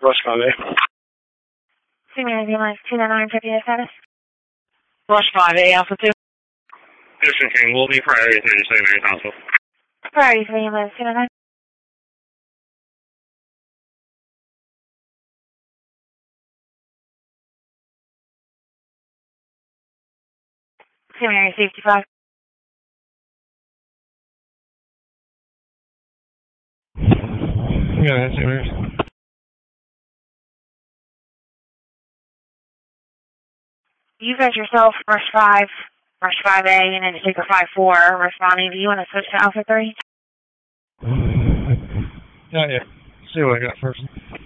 Rush 5A. Senior Ambulance 299 58 status. Rush 5A, Alpha 2. Houston King, will be priority 3 to St. Mary's Hospital. Priority 3 Ambulance 299. St. Mary's Safety 5. Yeah, that's St. Mary's. You guys yourself, Rush 5, Rush 5A, and then Taker 5-4 responding. Do you want to switch to Alpha 3? Yeah. See what I got first.